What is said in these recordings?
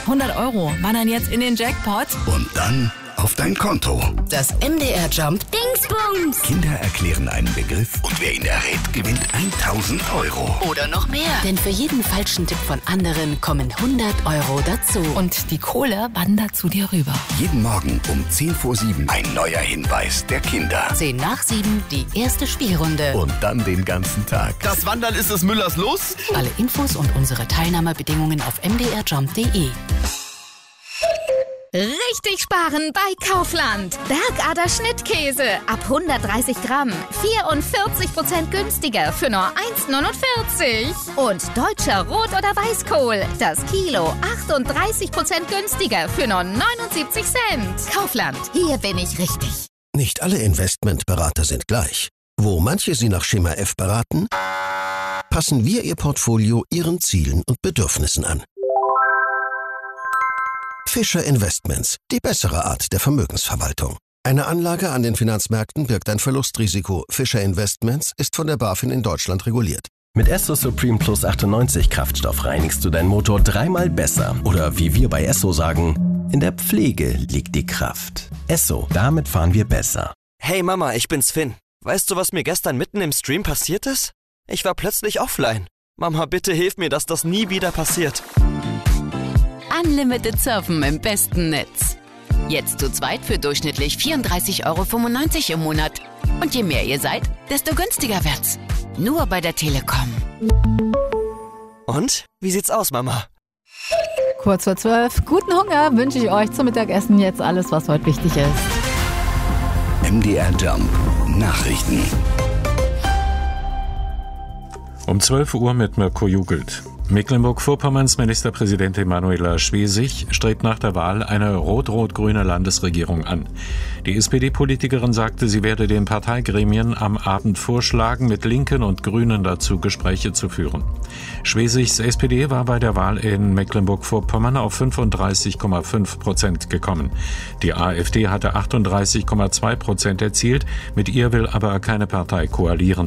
100 € wandern jetzt in den Jackpot. Und dann auf dein Konto. Das MDR Jump Dingsbums. Kinder erklären einen Begriff und wer ihn errät, gewinnt 1000 €. Oder noch mehr. Denn für jeden falschen Tipp von anderen kommen 100 € dazu. Und die Kohle wandert zu dir rüber. Jeden Morgen um 7:10 ein neuer Hinweis der Kinder. 7:10 die erste Spielrunde. Und dann den ganzen Tag. Das Wandern ist des Müllers Lust. Alle Infos und unsere Teilnahmebedingungen auf mdrjump.de. Richtig sparen bei Kaufland. Bergader Schnittkäse ab 130 Gramm. 44% günstiger für nur 1,49. Und deutscher Rot- oder Weißkohl. Das Kilo 38% günstiger für nur 79 Cent. Kaufland, hier bin ich richtig. Nicht alle Investmentberater sind gleich. Wo manche Sie nach Schema F beraten, passen wir Ihr Portfolio Ihren Zielen und Bedürfnissen an. Fischer Investments, die bessere Art der Vermögensverwaltung. Eine Anlage an den Finanzmärkten birgt ein Verlustrisiko. Fischer Investments ist von der BaFin in Deutschland reguliert. Mit Esso Supreme Plus 98 Kraftstoff reinigst du deinen Motor 3-mal besser. Oder wie wir bei Esso sagen, in der Pflege liegt die Kraft. Esso, damit fahren wir besser. Hey Mama, ich bin's Finn. Weißt du, was mir gestern mitten im Stream passiert ist? Ich war plötzlich offline. Mama, bitte hilf mir, dass das nie wieder passiert. Unlimited Surfen im besten Netz. Jetzt zu zweit für durchschnittlich 34,95 € im Monat. Und je mehr ihr seid, desto günstiger wird's. Nur bei der Telekom. Und? Wie sieht's aus, Mama? Kurz vor 12. Guten Hunger wünsche ich euch zum Mittagessen jetzt alles, was heute wichtig ist. MDR Jump. Nachrichten. Um 12 Uhr mit Mirko Jugelt. Mecklenburg-Vorpommerns Ministerpräsidentin Manuela Schwesig strebt nach der Wahl eine rot-rot-grüne Landesregierung an. Die SPD-Politikerin sagte, sie werde den Parteigremien am Abend vorschlagen, mit Linken und Grünen dazu Gespräche zu führen. Schwesigs SPD war bei der Wahl in Mecklenburg-Vorpommern auf 35,5% gekommen. Die AfD hatte 38,2% erzielt, mit ihr will aber keine Partei koalieren.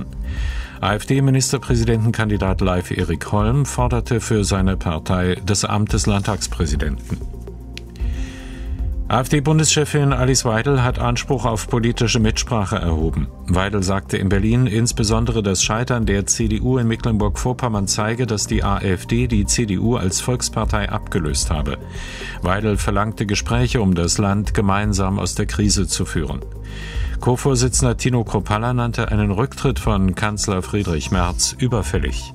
AfD-Ministerpräsidentenkandidat Leif Erik Holm forderte für seine Partei das Amt des Landtagspräsidenten. AfD-Bundeschefin Alice Weidel hat Anspruch auf politische Mitsprache erhoben. Weidel sagte in Berlin, insbesondere das Scheitern der CDU in Mecklenburg-Vorpommern zeige, dass die AfD die CDU als Volkspartei abgelöst habe. Weidel verlangte Gespräche, um das Land gemeinsam aus der Krise zu führen. Co-Vorsitzender Tino Kruppalla nannte einen Rücktritt von Kanzler Friedrich Merz überfällig.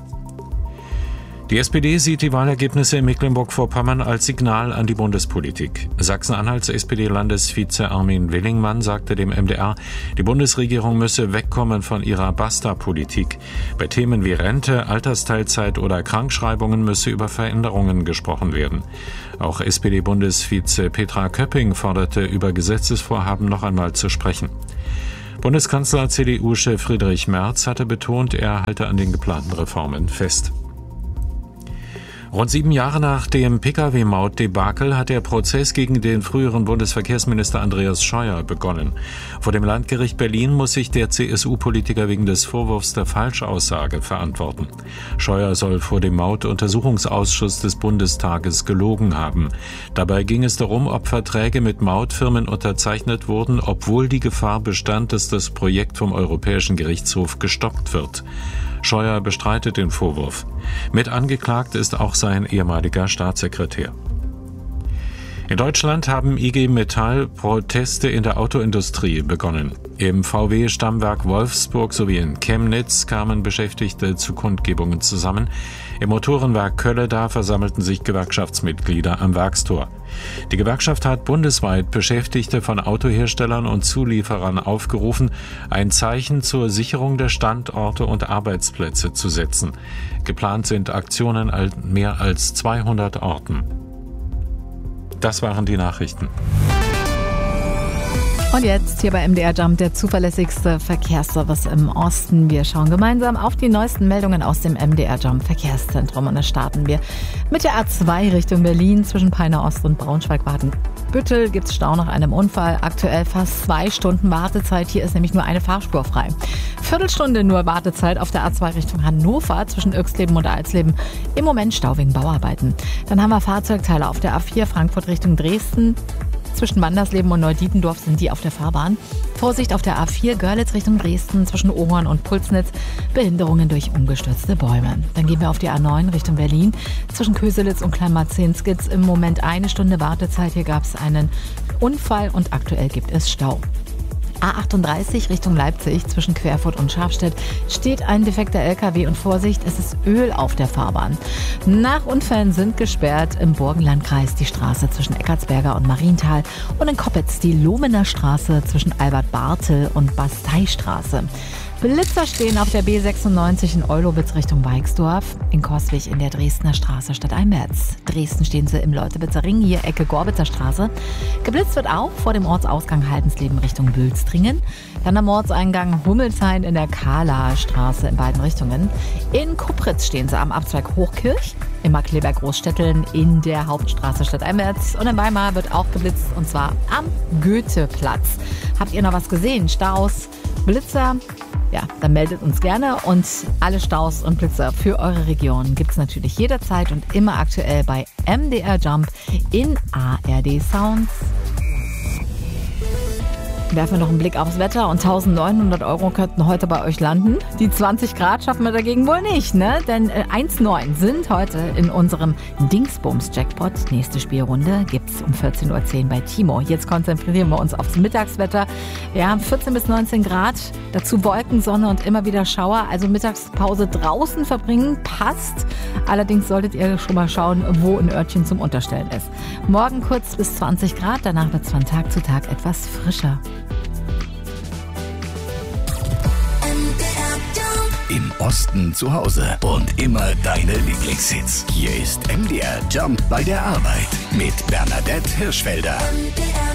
Die SPD sieht die Wahlergebnisse in Mecklenburg-Vorpommern als Signal an die Bundespolitik. Sachsen-Anhalts SPD-Landesvize Armin Willingmann sagte dem MDR, die Bundesregierung müsse wegkommen von ihrer Basta-Politik. Bei Themen wie Rente, Altersteilzeit oder Krankschreibungen müsse über Veränderungen gesprochen werden. Auch SPD-Bundesvize Petra Köpping forderte, über Gesetzesvorhaben noch einmal zu sprechen. Bundeskanzler CDU-Chef Friedrich Merz hatte betont, er halte an den geplanten Reformen fest. Rund 7 Jahre nach dem Pkw-Maut-Debakel hat der Prozess gegen den früheren Bundesverkehrsminister Andreas Scheuer begonnen. Vor dem Landgericht Berlin muss sich der CSU-Politiker wegen des Vorwurfs der Falschaussage verantworten. Scheuer soll vor dem Maut-Untersuchungsausschuss des Bundestages gelogen haben. Dabei ging es darum, ob Verträge mit Mautfirmen unterzeichnet wurden, obwohl die Gefahr bestand, dass das Projekt vom Europäischen Gerichtshof gestoppt wird. Scheuer bestreitet den Vorwurf. Mit angeklagt ist auch sein ehemaliger Staatssekretär. In Deutschland haben IG Metall Proteste in der Autoindustrie begonnen. Im VW-Stammwerk Wolfsburg sowie in Chemnitz kamen Beschäftigte zu Kundgebungen zusammen. Im Motorenwerk Kölleda versammelten sich Gewerkschaftsmitglieder am Werkstor. Die Gewerkschaft hat bundesweit Beschäftigte von Autoherstellern und Zulieferern aufgerufen, ein Zeichen zur Sicherung der Standorte und Arbeitsplätze zu setzen. Geplant sind Aktionen an mehr als 200 Orten. Das waren die Nachrichten. Und jetzt hier bei MDR Jump, der zuverlässigste Verkehrsservice im Osten. Wir schauen gemeinsam auf die neuesten Meldungen aus dem MDR Jump Verkehrszentrum. Und da starten wir mit der A2 Richtung Berlin zwischen Peiner Ost und Braunschweig-Warten. Büttel gibt es Stau nach einem Unfall. Aktuell fast 2 Stunden Wartezeit. Hier ist nämlich nur eine Fahrspur frei. Viertelstunde nur Wartezeit auf der A2 Richtung Hannover zwischen Irxleben und Alsleben. Im Moment Stau wegen Bauarbeiten. Dann haben wir Fahrzeugteile auf der A4 Frankfurt Richtung Dresden. Zwischen Wandersleben und Neudietendorf sind die auf der Fahrbahn. Vorsicht auf der A4 Görlitz Richtung Dresden zwischen Ohorn und Pulsnitz. Behinderungen durch umgestürzte Bäume. Dann gehen wir auf die A9 Richtung Berlin. Zwischen Köselitz und Kleinmarzens gibt es im Moment 1 Stunde Wartezeit. Hier gab es einen Unfall und aktuell gibt es Stau. A38 Richtung Leipzig zwischen Querfurt und Schafstedt steht ein defekter LKW und Vorsicht, es ist Öl auf der Fahrbahn. Nach Unfällen sind gesperrt im Burgenlandkreis die Straße zwischen Eckartsberger und Marienthal und in Koppitz die Lohmener Straße zwischen Albert-Bartel und Basteistraße. Blitzer stehen auf der B96 in Eulowitz Richtung Weixdorf, in Coswig in der Dresdner Straße stadteinwärts. Dresden stehen sie im Leutewitzer Ring, hier Ecke Gorbitzer Straße. Geblitzt wird auch vor dem Ortsausgang Haldensleben Richtung Bülstringen. Dann am Ortseingang Hummelshain in der Kahler Straße in beiden Richtungen. In Kupritz stehen sie am Abzweig Hochkirch, in Markkleeberg Großstetteln in der Hauptstraße stadteinwärts. Und in Weimar wird auch geblitzt und zwar am Goetheplatz. Habt ihr noch was gesehen? Staus, Blitzer? Ja, dann meldet uns gerne und alle Staus und Blitzer für eure Region gibt es natürlich jederzeit und immer aktuell bei MDR Jump in ARD Sounds. Werfen wir noch einen Blick aufs Wetter und 1.900 Euro könnten heute bei euch landen. Die 20 Grad schaffen wir dagegen wohl nicht, ne? Denn 1,9 sind heute in unserem Dingsbums-Jackpot. Nächste Spielrunde gibt's um 14.10 Uhr bei Timo. Jetzt konzentrieren wir uns aufs Mittagswetter. Wir haben 14 bis 19 Grad, dazu Wolken, Sonne und immer wieder Schauer. Also Mittagspause draußen verbringen passt. Allerdings solltet ihr schon mal schauen, wo ein Örtchen zum Unterstellen ist. Morgen kurz bis 20 Grad, danach wird es von Tag zu Tag etwas frischer. Im Osten zu Hause und immer deine Lieblingshits. Hier ist MDR Jump bei der Arbeit mit Bernadette Hirschfelder.